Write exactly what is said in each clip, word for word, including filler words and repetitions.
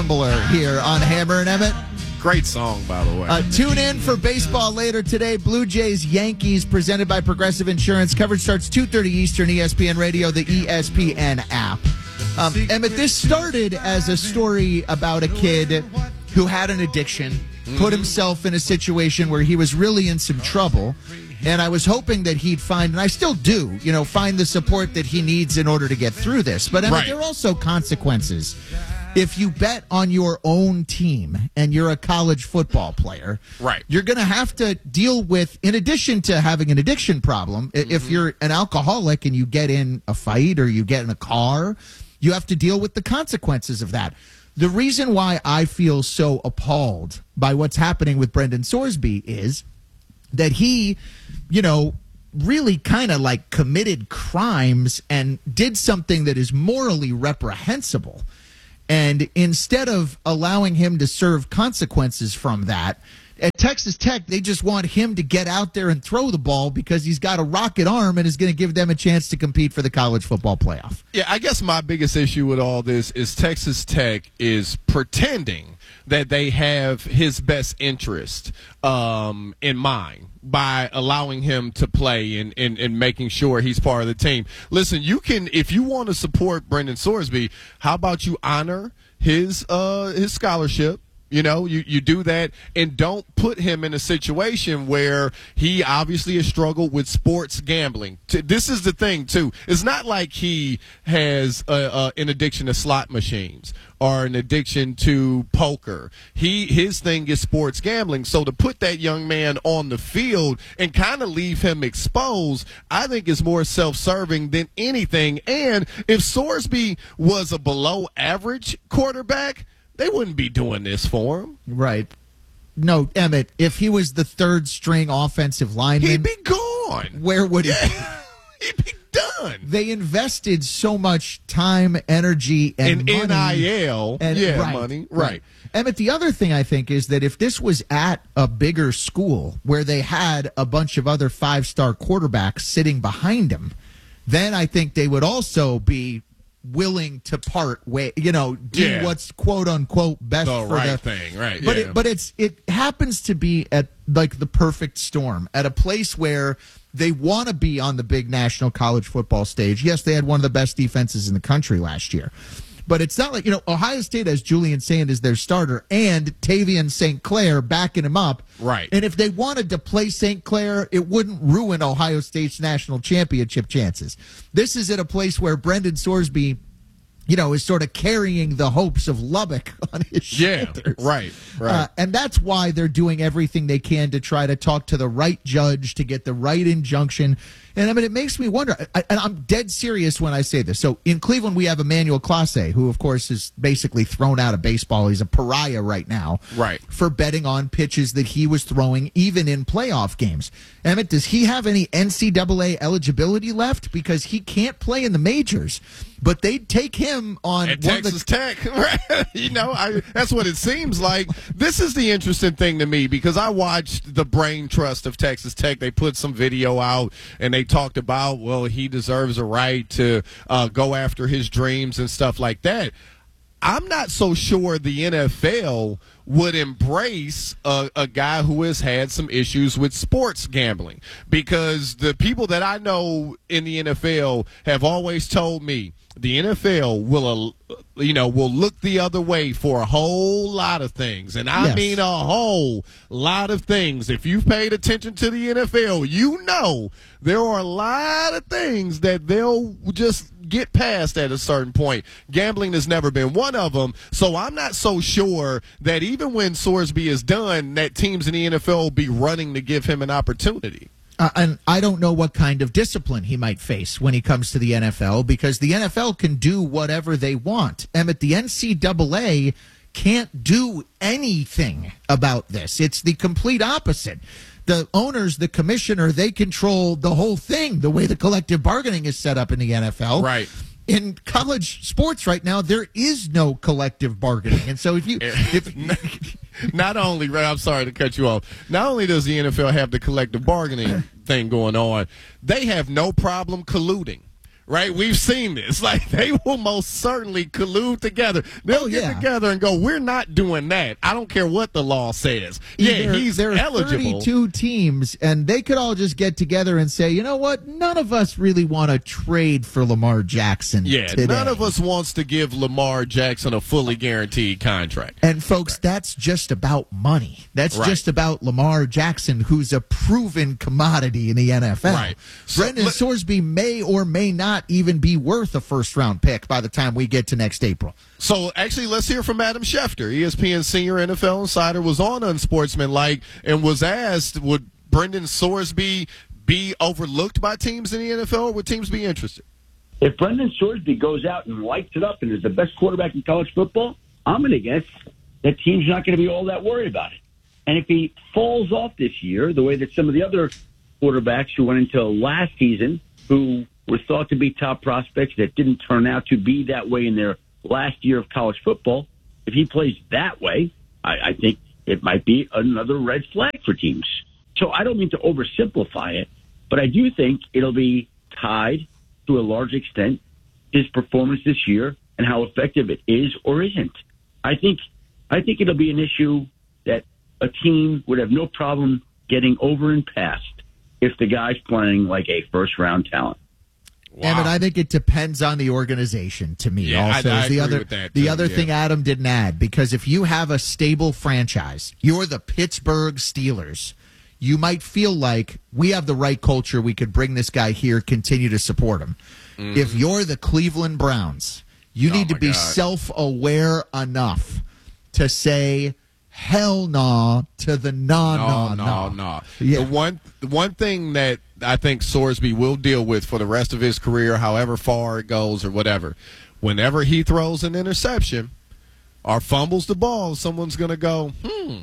Gambler here on Hammer and Emmett. Great song, by the way. Uh, tune in for baseball later today. Blue Jays, Yankees, presented by Progressive Insurance. Coverage starts two thirty Eastern, E S P N Radio, the E S P N app. Um, Emmett, this started as a story about a kid who had an addiction, mm-hmm. put himself in a situation where he was really in some trouble. And I was hoping that he'd find, and I still do, you know, find the support that he needs in order to get through this. But Emmett, right. there are also consequences. If you bet on your own team and you're a college football player, right. you're going to have to deal with, in addition to having an addiction problem, mm-hmm. if you're an alcoholic and you get in a fight or you get in a car, you have to deal with the consequences of that. The reason why I feel so appalled by what's happening with Brendan Sorsby is that he, you know, really kind of like committed crimes and did something that is morally reprehensible. And instead of allowing him to serve consequences from that, at Texas Tech, they just want him to get out there and throw the ball because he's got a rocket arm and is going to give them a chance to compete for the college football playoff. Yeah, I guess my biggest issue with all this is Texas Tech is pretending that they have his best interest um, in mind by allowing him to play and, and, and making sure he's part of the team. Listen, you can, if you want to support Brendan Sorsby, how about you honor his uh, his scholarship? You know, you, you do that and don't put him in a situation where he obviously has struggled with sports gambling. This is the thing, too. It's not like he has a, a, an addiction to slot machines or an addiction to poker. He His thing is sports gambling. So to put that young man on the field and kind of leave him exposed, I think is more self-serving than anything. And if Sorsby was a below-average quarterback, they wouldn't be doing this for him. Right. No, Emmett, if he was the third string offensive lineman, he'd be gone. Where would he yeah. He'd be done. They invested so much time, energy, and, and money. N I L. And, yeah, right, money. Right. right. Emmett, the other thing I think is that if this was at a bigger school where they had a bunch of other five-star quarterbacks sitting behind him, then I think they would also be willing to part way, you know, do yeah. what's quote unquote best the for right the thing, right? But yeah. it, but it's it happens to be at like the perfect storm at a place where they want to be on the big national college football stage. Yes, they had one of the best defenses in the country last year. But it's not like, you know, Ohio State has Julian Sand as their starter and Tavian Saint Clair backing him up. Right. And if they wanted to play Saint Clair, it wouldn't ruin Ohio State's national championship chances. This is at a place where Brendan Sorsby, you know, is sort of carrying the hopes of Lubbock on his shoulders. Yeah, right, right. Uh, and that's why they're doing everything they can to try to talk to the right judge to get the right injunction. And, I mean, it makes me wonder, I, and I'm dead serious when I say this. So, in Cleveland, we have Emmanuel Clase, who, of course, is basically thrown out of baseball. He's a pariah right now. Right. For betting on pitches that he was throwing, even in playoff games. Emmett, does he have any N C double A eligibility left? Because he can't play in the majors. But they'd take him on At one Texas of the- Tech. Right? You know, I, that's what it seems like. This is the interesting thing to me because I watched the Brain Trust of Texas Tech. They put some video out and they talked about, well, he deserves a right to uh, go after his dreams and stuff like that. I'm not so sure the N F L would embrace a, a guy who has had some issues with sports gambling because the people that I know in the N F L have always told me the N F L will, uh, you know, will look the other way for a whole lot of things. And I Yes. mean a whole lot of things. If you've paid attention to the N F L, you know there are a lot of things that they'll just get past at a certain point. Gambling has never been one of them. So I'm not so sure that even when Sorsby is done, that teams in the N F L will be running to give him an opportunity. Uh, and I don't know what kind of discipline he might face when he comes to the N F L because the N F L can do whatever they want. Emmett, the N C double A can't do anything about this. It's the complete opposite. The owners, the commissioner, they control the whole thing, the way the collective bargaining is set up in the N F L. Right. In college sports right now, there is no collective bargaining. And so if you... if, Not only, I'm sorry to cut you off, not only does the N F L have the collective bargaining thing going on, they have no problem colluding. right? We've seen this. Like, they will most certainly collude together. They'll oh, get yeah. together and go, we're not doing that. I don't care what the law says. Either, yeah, he's there are eligible. thirty-two teams, and they could all just get together and say, you know what? None of us really want to trade for Lamar Jackson Yeah, today. none of us wants to give Lamar Jackson a fully guaranteed contract. And, folks, right. that's just about money. That's right. just about Lamar Jackson, who's a proven commodity in the N F L. Right. So, Brendan let, Sorsby may or may not even be worth a first-round pick by the time we get to next April. So, actually, let's hear from Adam Schefter. E S P N senior N F L insider was on Unsportsmanlike and was asked, would Brendan Sorsby be overlooked by teams in the N F L, or would teams be interested? If Brendan Sorsby goes out and lights it up and is the best quarterback in college football, I'm going to guess that team's not going to be all that worried about it. And if he falls off this year, the way that some of the other quarterbacks who went into last season, who were thought to be top prospects that didn't turn out to be that way in their last year of college football, if he plays that way, I, I think it might be another red flag for teams. So I don't mean to oversimplify it, but I do think it'll be tied to a large extent his performance this year and how effective it is or isn't. I think I think it'll be an issue that a team would have no problem getting over and past if the guy's playing like a first-round talent. Wow. Emmett, I think it depends on the organization to me. Yeah, also, I, I the agree other with that the too, other yeah. thing Adam didn't add, because if you have a stable franchise, you're the Pittsburgh Steelers. You might feel like we have the right culture. We could bring this guy here, continue to support him. Mm-hmm. If you're the Cleveland Browns, you oh need to be God. self-aware enough to say, hell nah to the nah, nah, no, nah. no, no. Yeah. The one, the one thing that I think Sorsby will deal with for the rest of his career, however far it goes or whatever, whenever he throws an interception or fumbles the ball, someone's going to go, hmm.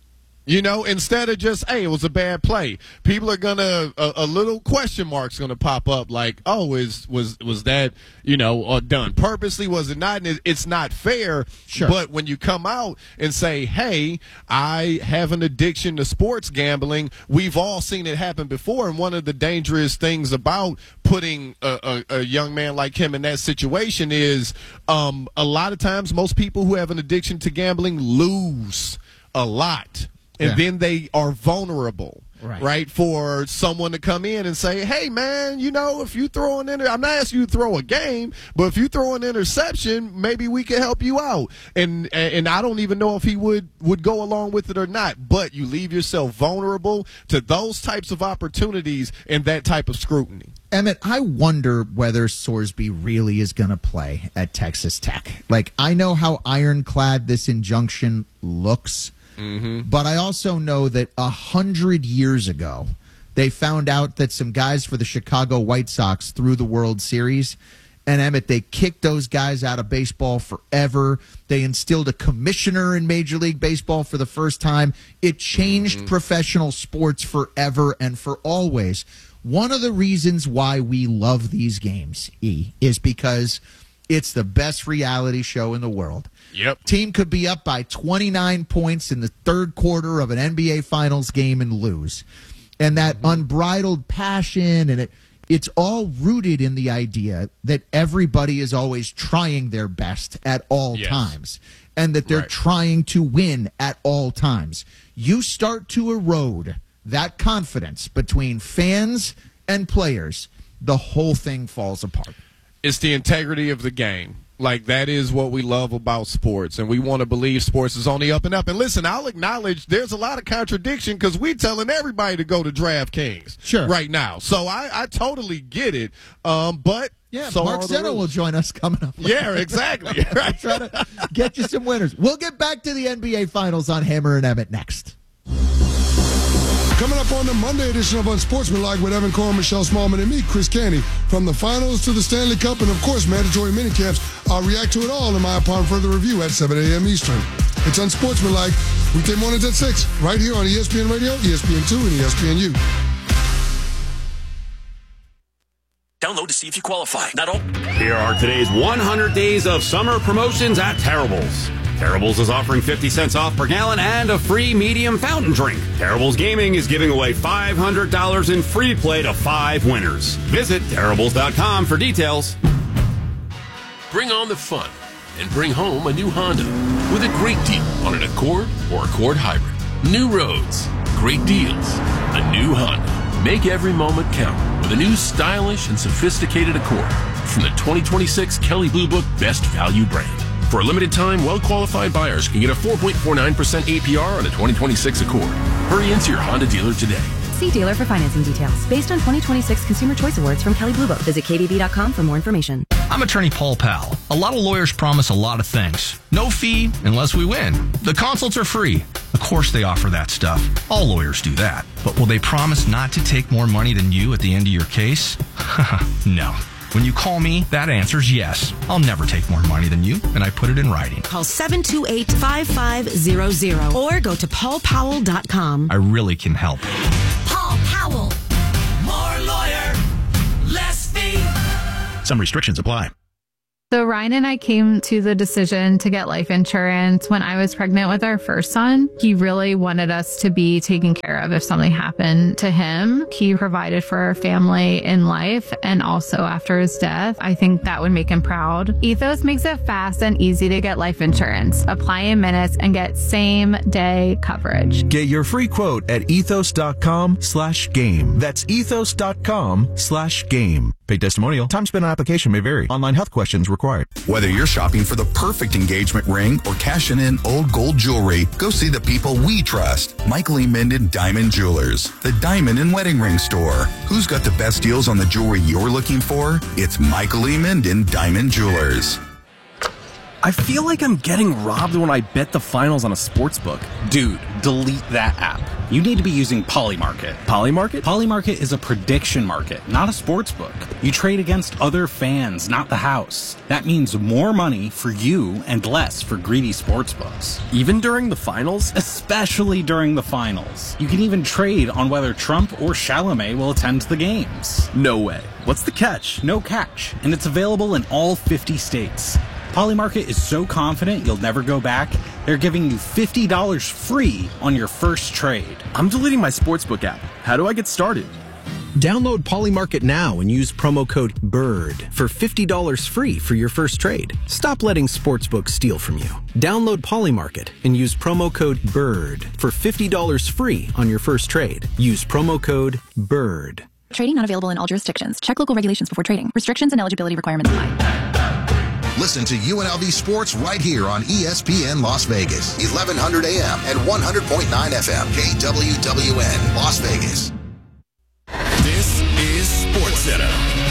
You know, instead of just, hey, it was a bad play, people are gonna a, a little question mark's gonna pop up like, oh, is was was that you know uh, done purposely? Was it not? And it, it's not fair. Sure. But when you come out and say, hey, I have an addiction to sports gambling, we've all seen it happen before. And one of the dangerous things about putting a, a, a young man like him in that situation is, um, a lot of times most people who have an addiction to gambling lose a lot. And yeah. then they are vulnerable, right. right, for someone to come in and say, hey, man, you know, if you throw an inter- I'm not asking you to throw a game, but if you throw an interception, maybe we can help you out. And and I don't even know if he would, would go along with it or not, but you leave yourself vulnerable to those types of opportunities and that type of scrutiny. Emmett, I wonder whether Sorsby really is going to play at Texas Tech. Like, I know how ironclad this injunction looks. Mm-hmm. But I also know that a hundred years ago, they found out that some guys for the Chicago White Sox threw the World Series. And, Emmett, they kicked those guys out of baseball forever. They instilled a commissioner in Major League Baseball for the first time. It changed mm-hmm. professional sports forever and for always. One of the reasons why we love these games, E, is because it's the best reality show in the world. Yep. Team could be up by twenty-nine points in the third quarter of an N B A Finals game and lose. And that mm-hmm. unbridled passion, and it it's all rooted in the idea that everybody is always trying their best at all yes. times, and that they're right. trying to win at all times. You start to erode that confidence between fans and players, the whole thing falls apart. It's the integrity of the game. Like, that is what we love about sports, and we want to believe sports is on the up and up. And listen, I'll acknowledge there's a lot of contradiction because we're telling everybody to go to DraftKings sure. right now. So I, I totally get it. Um, but yeah, so Mark Zeno will join us coming up. Yeah, exactly. Right. Try to get you some winners. We'll get back to the N B A Finals on Hammer and Emmett next. Coming up on the Monday edition of Unsportsmanlike with Evan Cohen, Michelle Smallman, and me, Chris Canty. From the finals to the Stanley Cup and, of course, mandatory minicamps, I'll react to it all in my upon further review at seven a.m. Eastern. It's Unsportsmanlike, weekday mornings at six, right here on E S P N Radio, E S P N two, and E S P N U. Download to see if you qualify. Not all. Here are today's one hundred days of summer promotions at Terrible's. Terribles is offering fifty cents off per gallon and a free medium fountain drink. Terribles Gaming is giving away five hundred dollars in free play to five winners. Visit Terribles dot com for details. Bring on the fun and bring home a new Honda with a great deal on an Accord or Accord Hybrid. New roads, great deals, a new Honda. Make every moment count with a new stylish and sophisticated Accord from the twenty twenty-six Kelley Blue Book Best Value brand. For a limited time, well-qualified buyers can get a four point four nine percent A P R on a twenty twenty-six Accord. Hurry into your Honda dealer today. See dealer for financing details. Based on twenty twenty-six Consumer Choice Awards from Kelley Blue Book. Visit K B B dot com for more information. I'm attorney Paul Powell. A lot of lawyers promise a lot of things. No fee unless we win. The consults are free. Of course they offer that stuff. All lawyers do that. But will they promise not to take more money than you at the end of your case? No. When you call me, that answer's yes. I'll never take more money than you, and I put it in writing. Call seven two eight, five five zero zero or go to paul powell dot com. I really can help. Paul Powell. More lawyer, less fee. Some restrictions apply. So Ryan and I came to the decision to get life insurance when I was pregnant with our first son. He really wanted us to be taken care of if something happened to him. He provided for our family in life and also after his death. I think that would make him proud. Ethos makes it fast and easy to get life insurance. Apply in minutes and get same day coverage. Get your free quote at ethos dot com slash game. That's ethos dot com slash game. Paid testimonial. Time spent on application may vary. Online health questions required. Whether you're shopping for the perfect engagement ring or cashing in old gold jewelry, go see the people we trust. Michael E. Minden Diamond Jewelers, the diamond and wedding ring store. Who's got the best deals on the jewelry you're looking for? It's Michael E. Minden Diamond Jewelers. I feel like I'm getting robbed when I bet the finals on a sports book. Dude, delete that app. You need to be using Polymarket. Polymarket? Polymarket is a prediction market, not a sports book. You trade against other fans, not the house. That means more money for you and less for greedy sports books. Even during the finals? Especially during the finals. You can even trade on whether Trump or Chalamet will attend the games. No way. What's the catch? No catch. And it's available in all fifty states. Polymarket is so confident you'll never go back, they're giving you fifty dollars free on your first trade. I'm deleting my sportsbook app. How do I get started? Download Polymarket now and use promo code BIRD for fifty dollars free for your first trade. Stop letting sportsbooks steal from you. Download Polymarket and use promo code BIRD for fifty dollars free on your first trade. Use promo code BIRD. Trading not available in all jurisdictions. Check local regulations before trading. Restrictions and eligibility requirements apply. Listen to U N L V Sports right here on E S P N Las Vegas, eleven hundred A M and one hundred point nine F M, K W W N, Las Vegas. This is SportsCenter.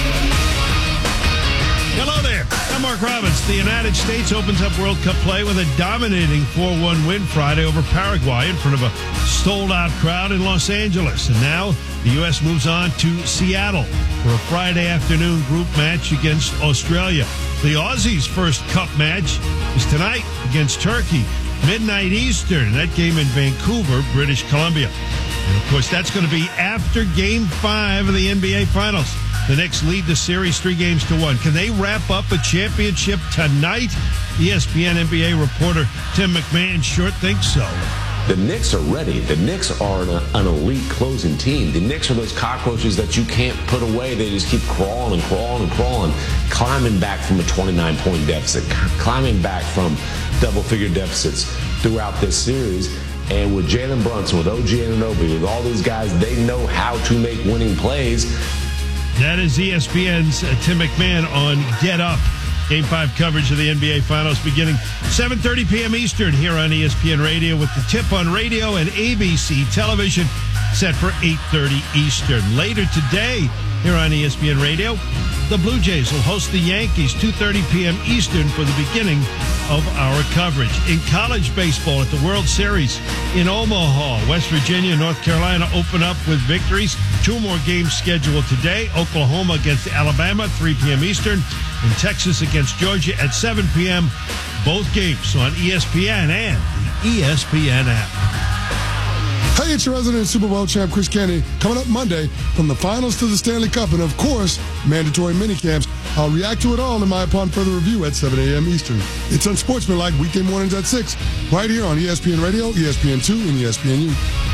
Hello there. I'm Mark Robbins. The United States opens up World Cup play with a dominating four one win Friday over Paraguay in front of a sold-out crowd in Los Angeles. And now the U S moves on to Seattle for a Friday afternoon group match against Australia. The Aussies' first cup match is tonight against Turkey, midnight Eastern. That game in Vancouver, British Columbia. And, of course, that's going to be after Game five of the N B A Finals. The Knicks lead the series three games to one. Can they wrap up a championship tonight? E S P N N B A reporter Tim McMahon sure thinks so. The Knicks are ready. The Knicks are an, an elite closing team. The Knicks are those cockroaches that you can't put away. They just keep crawling and crawling and crawling, climbing back from a twenty-nine point deficit, climbing back from double-figure deficits throughout this series. And with Jalen Brunson, with O G Anunoby, with all these guys, they know how to make winning plays. That is E S P N's uh, Tim McMahon on Get Up. Game five coverage of the N B A Finals beginning seven thirty p.m. Eastern here on E S P N Radio with the tip on radio and A B C television set for eight thirty Eastern. Later today here on E S P N Radio, the Blue Jays will host the Yankees two thirty p.m. Eastern for the beginning of our coverage. In college baseball at the World Series in Omaha, West Virginia, North Carolina open up with victories. Two more games scheduled today. Oklahoma against Alabama, three p.m. Eastern. And Texas against Georgia at seven p.m. Both games on E S P N and the E S P N app. Hey, it's your resident Super Bowl champ, Chris Canty, coming up Monday from the finals to the Stanley Cup and, of course, mandatory minicamps. I'll react to it all in my Upon Further Review at seven a.m. Eastern. It's Unsportsmanlike weekday mornings at six, right here on E S P N Radio, E S P N two, and E S P N U.